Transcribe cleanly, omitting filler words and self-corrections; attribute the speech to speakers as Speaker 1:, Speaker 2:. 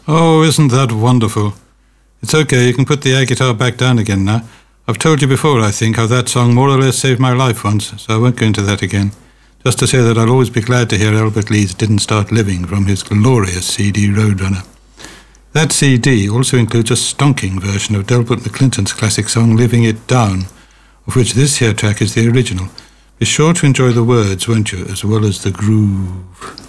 Speaker 1: Oh, isn't that wonderful? It's okay, you can put the air guitar back down again now. I've told you before, I think, how that song more or less saved my life once, so I won't go into that again. Just to say that I'll always be glad to hear Albert Lee's Didn't Start Living from his glorious CD Roadrunner. That CD also includes a stonking version of Delbert McClinton's classic song Living It Down, of which this here track is the original. Be sure to enjoy the words, won't you, as well as the groove.